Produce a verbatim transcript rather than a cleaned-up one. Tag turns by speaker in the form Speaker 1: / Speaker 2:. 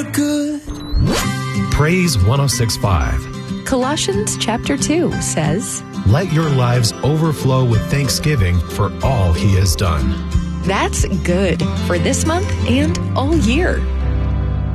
Speaker 1: Good.
Speaker 2: Praise one oh six point five.
Speaker 3: Colossians chapter two says,
Speaker 2: Let your lives overflow with thanksgiving for all he has done.
Speaker 3: That's good for this month and all year.